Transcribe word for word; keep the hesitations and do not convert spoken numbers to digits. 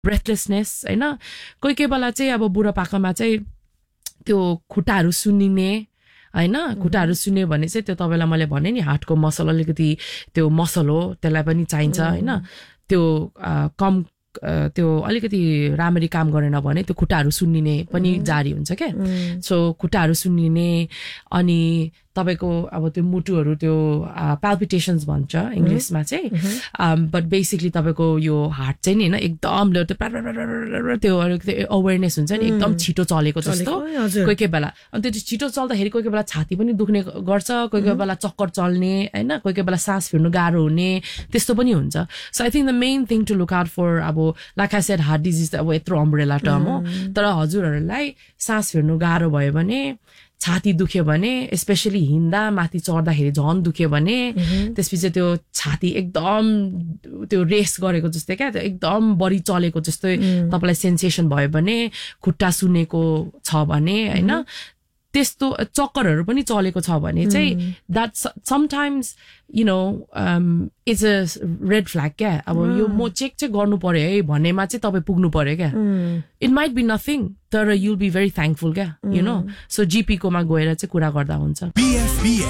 breathlessness हैन कोही कोही बेला चाहिँ अब बुढापाकामा चाहिँ त्यो खुट्टाहरू सुन्निने हैन खुट्टाहरू सुन्ने भने चाहिँ त्यो तपाईलाई मैले भने नि हार्टको मसल अलिकति त्यो मसल हो त्यसलाई पनि चाहिन्छ हैन त्यो कम त्यो अलिकति राम्ररी काम गरेन भने त्यो खुट्टाहरू सुन्निने पनि जारी हुन्छ के सो खुट्टाहरू सुन्निने अनि तपाईको अब त्यो मुटुहरू त्यो पाल्पिटेशन्स भन्छ इंग्लिशमा चाहिँ बट बेसिकली तपाईको यो हार्ट चाहिँ नि हैन एकदम त्यो अवेयरनेस हुन्छ नि एकदम छिटो चलेको जस्तो कोही कोही बेला अनि त्यो छिटो चल्दाखेरि कोही कोही बेला छाती पनि दुख्ने गर्छ कोही कोही बेला चक्कर चल्ने हैन कोही कोही बेला सास फेर्नु गाह्रो हुने त्यस्तो पनि हुन्छ so I think the main thing to look out for अब like I said heart disease अब यत्रो अम्ब्रेला टर्म हो तर हजुरहरूलाई सास फेर्नु गाह्रो भयो भने छाती दुख्यो भने स्पेशली हिँड्दा माथि चढ्दाखेरि झन् दुख्यो भने त्यसपछि त्यो छाती एकदम त्यो रेस गरेको जस्तै क्या एकदम बढी चलेको जस्तै तपाईलाई सेन्सेसन भयो भने खुट्टा सुनेको छ भने हैन त्यस्तो चक्करहरू पनि चलेको छ भने चाहिँ that sometimes you know um it's a red flag क्या अब यो म चेक चाहिँ गर्नु पर्यो है भन्नेमा चाहिँ तपाई पुग्नु पर्यो क्या it might be nothing तर you'll be very thankful क्या you know so G P कोमा गएर चाहिँ कुरा गर्दा हुन्छ